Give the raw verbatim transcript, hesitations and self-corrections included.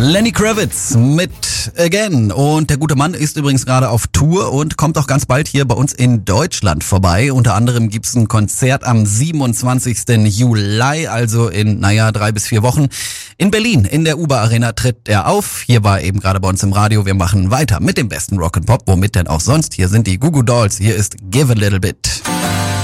Lenny Kravitz mit Again. Und der gute Mann ist übrigens gerade auf Tour und kommt auch ganz bald hier bei uns in Deutschland vorbei. Unter anderem gibt's ein Konzert am siebenundzwanzigsten Juli, also in, naja, drei bis vier Wochen. In Berlin, in der Uber Arena tritt er auf. Hier war er eben gerade bei uns im Radio. Wir machen weiter mit dem besten Rock'n'Pop. Womit denn auch sonst? Hier sind die Goo Goo Dolls. Hier ist Give a Little Bit.